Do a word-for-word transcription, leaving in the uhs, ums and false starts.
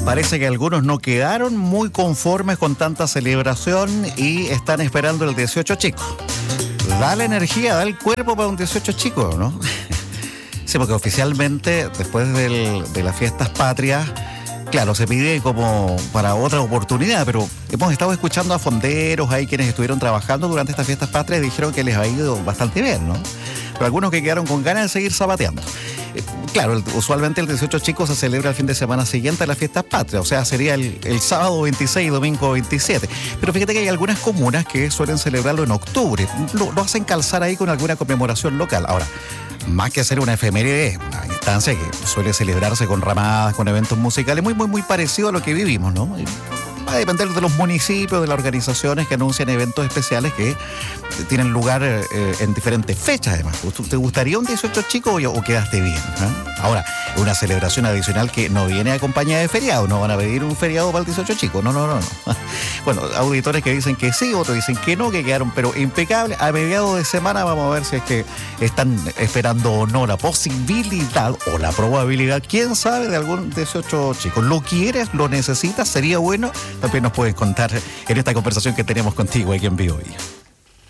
Parece que algunos no quedaron muy conformes con tanta celebración y están esperando el dieciocho chico. Da la energía, da el cuerpo para un dieciocho chico, ¿no? Sí, porque oficialmente, después del, de las fiestas patrias, claro, se pide como para otra oportunidad, pero hemos estado escuchando a fonderos, hay quienes estuvieron trabajando durante estas fiestas patrias y dijeron que les ha ido bastante bien, ¿no? Pero algunos que quedaron con ganas de seguir zapateando. Eh, claro, el, usualmente el dieciocho chico se celebra el fin de semana siguiente a las fiestas patrias, o sea, sería el, el sábado veintiséis y domingo veintisiete. Pero fíjate que hay algunas comunas que suelen celebrarlo en octubre, lo, lo hacen calzar ahí con alguna conmemoración local. Ahora, más que hacer una efeméride, una instancia que suele celebrarse con ramadas, con eventos musicales, muy, muy, muy parecido a lo que vivimos, ¿no? Va a depender de los municipios, de las organizaciones que anuncian eventos especiales que tienen lugar eh, en diferentes fechas, además. ¿Te gustaría un dieciocho chico o, o quedaste bien? ¿Eh? Ahora, una celebración adicional que no viene acompañada de feriado, no van a pedir un feriado para el dieciocho chico, no, no, no, no. Bueno, auditores que dicen que sí, otros dicen que no, que quedaron, pero impecable. A mediados de semana vamos a ver si es que están esperando o no la posibilidad o la probabilidad, quién sabe, de algún dieciocho chico. ¿Lo quieres? ¿Lo necesitas? ¿Sería bueno? También nos puedes contar en esta conversación que tenemos contigo aquí en Vivo Villa.